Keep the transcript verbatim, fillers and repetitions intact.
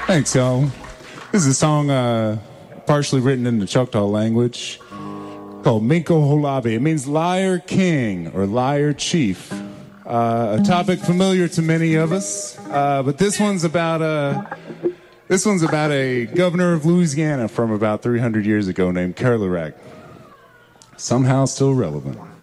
Thanks, y'all. This is a song uh, partially written in the Choctaw language called Minko Holabi. It means liar king or liar chief. Uh, a topic familiar to many of us, uh, but this one's about a this one's about a governor of Louisiana from about three hundred years ago named Kerlarac. Somehow still relevant.